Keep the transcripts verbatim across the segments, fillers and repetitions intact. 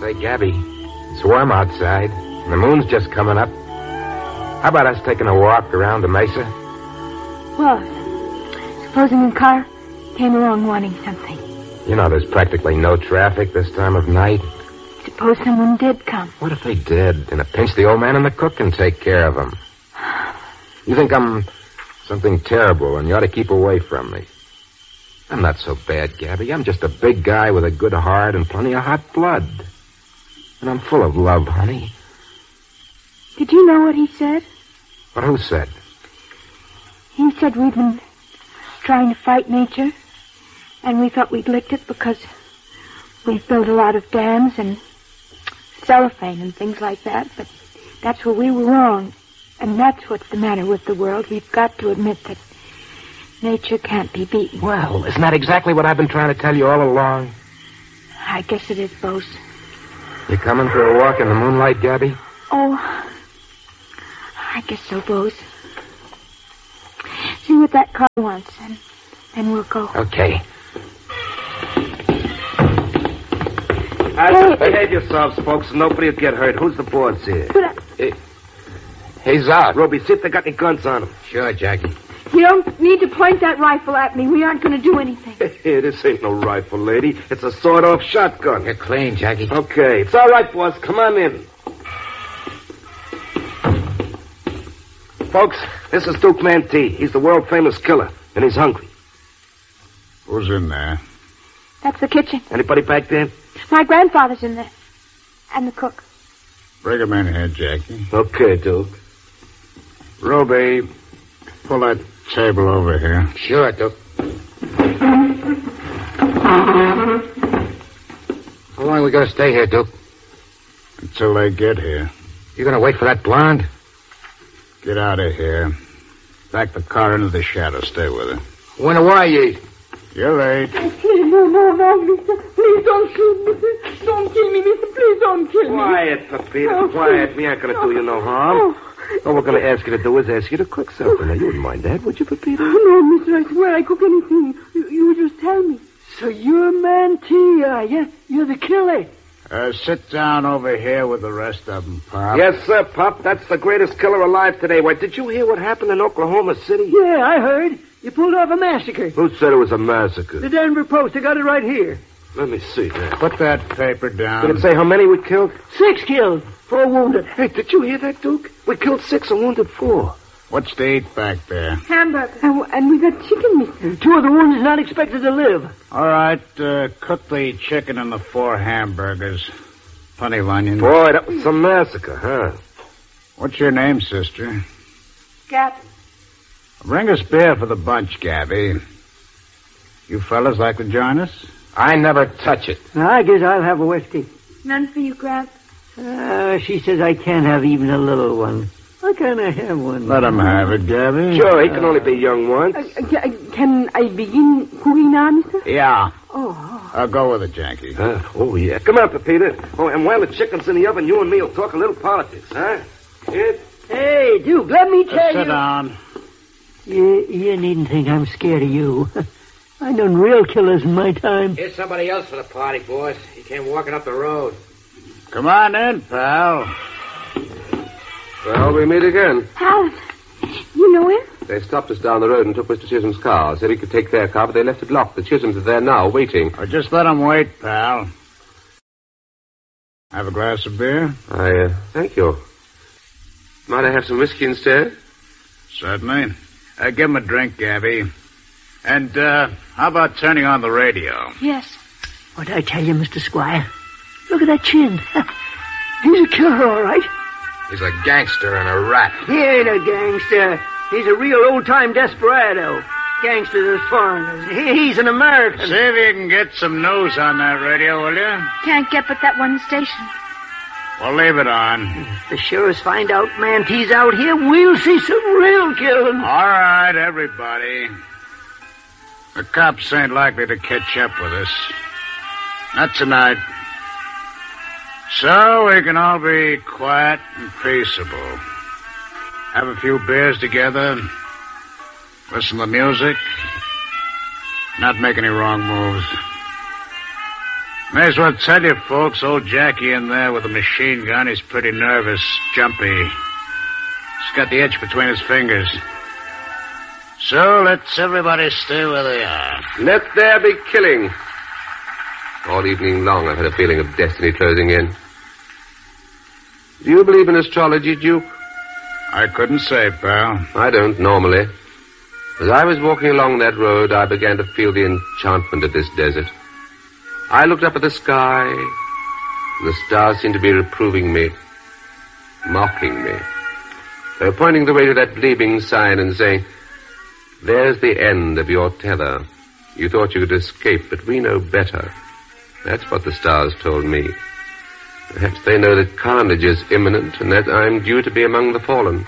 Say, Gabby, it's warm outside, and the moon's just coming up. How about us taking a walk around the mesa? Well, supposing a car came along wanting something. You know, there's practically no traffic this time of night. Suppose someone did come. What if they did? In a pinch, the old man and the cook can take care of them. You think I'm something terrible and you ought to keep away from me. I'm not so bad, Gabby. I'm just a big guy with a good heart and plenty of hot blood. And I'm full of love, honey. Did you know what he said? What, who said? He said we'd been trying to fight nature, and we thought we'd licked it because we've built a lot of dams and cellophane and things like that, but that's where we were wrong. And that's what's the matter with the world. We've got to admit that nature can't be beaten. Well, isn't that exactly what I've been trying to tell you all along? I guess it is, Bose. You coming for a walk in the moonlight, Gabby? Oh, I guess so, Bose. See what that car wants, and then we'll go. Okay. Hey. Behave yourselves, folks. Nobody will get hurt. Who's the boss here? But I... Hey, he's out. Roby, see if they got any guns on him. Sure, Jackie. You don't need to point that rifle at me. We aren't going to do anything. Hey, this ain't no rifle, lady. It's a sawed-off shotgun. You're clean, Jackie. Okay, it's all right, boss. Come on in. Folks, this is Duke Mantee. He's the world-famous killer, and he's hungry. Who's in there? That's the kitchen. Anybody back there? My grandfather's in there. And the cook. Bring him in here, Jackie. Okay, Duke. Roby, pull that table over here. Sure, Duke. How long are we going to stay here, Duke? Until they get here. You going to wait for that blonde? Get out of here. Back the car into the shadow. Stay with her. When are ye? You're late. Please, no, no, no, mister. Please don't shoot me, mister. Don't kill me, mister. Please don't kill me. Quiet, Pepita, Oh, quiet. please. We aren't going to do you no harm. Oh. All we're going to ask you to do is ask you to cook something. Now, you wouldn't mind that, would you, Pepita? Oh, no, mister, I swear I cook anything. You, you just tell me. So you're Mantee, are you? You're the killer. Uh, sit down over here with the rest of them, Pop. Yes, sir, Pop. That's the greatest killer alive today. Why, did you hear what happened in Oklahoma City? Yeah, I heard. You pulled off a massacre. Who said it was a massacre? The Denver Post. I got it right here. Let me see that. Put that paper down. Did it say how many we killed? Six killed, four wounded. Hey, did you hear that, Duke? We killed six and wounded four. What's to eat back there? Hamburger. And, and we got chicken, mister. Two of the wounded not expected to live. All right, uh, cook the chicken and the four hamburgers. Plenty of onions. Boy, that was some massacre, huh? What's your name, sister? Gabby. Bring us beer for the bunch, Gabby. You fellas like to join us? I never touch it. Now, I guess I'll have a whiskey. None for you, Gramp. Uh, she says I can't have even a little one. Why can't I have one? Let him have it, Gabby. Sure, he can only be young once. Uh, uh, can I begin cooking now, mister? Yeah. Oh. I'll go with it, Jackie. Uh, oh, yeah. Come on, Pepita. Oh, and while the chicken's in the oven, you and me will talk a little politics, huh? Kid? Hey, Duke, let me Uh, tell sit you. down. You, you needn't think I'm scared of you. I done real killers in my time. Here's somebody else for the party, boys. He came walking up the road. Come on in, pal. Well, we meet again. Alan, you know him? They stopped us down the road and took Mister Chisholm's car. Said he could take their car, but they left it locked. The Chisholms are there now, waiting. Oh, just let him wait, pal. Have a glass of beer? I, uh, thank you. Might I have some whiskey instead? Certainly. Uh, give him a drink, Gabby. And, uh, how about turning on the radio? Yes. What'd I tell you, Mister Squire? Look at that chin. He's a killer, all right. He's a gangster and a rat. He ain't a gangster. He's a real old-time desperado. Gangsters are foreigners. He, he's an American. See if you can get some news on that radio, will you? Can't get but that one station. Well, leave it on. If the sheriffs find out Mantee's out here, we'll see some real killing. All right, everybody. The cops ain't likely to catch up with us. Not tonight. So we can all be quiet and peaceable. Have a few beers together. Listen to music. Not make any wrong moves. May as well tell you, folks, old Jackie in there with a machine gun, he's pretty nervous, jumpy. He's got the itch between his fingers. So let's everybody stay where they are. Let there be killing. All evening long I've had a feeling of destiny closing in. Do you believe in astrology, Duke? I couldn't say, pal. I don't, normally. As I was walking along that road, I began to feel the enchantment of this desert. I looked up at the sky, and the stars seemed to be reproving me, mocking me. They were pointing the way to that gleaming sign and saying, "There's the end of your tether. You thought you could escape, but we know better." That's what the stars told me. Perhaps they know that carnage is imminent and that I'm due to be among the fallen.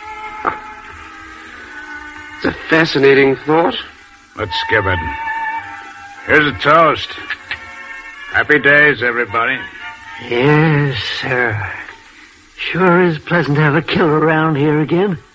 It's a fascinating thought. Let's skip it. Here's a toast. Happy days, everybody. Yes, sir. Sure is pleasant to have a killer around here again.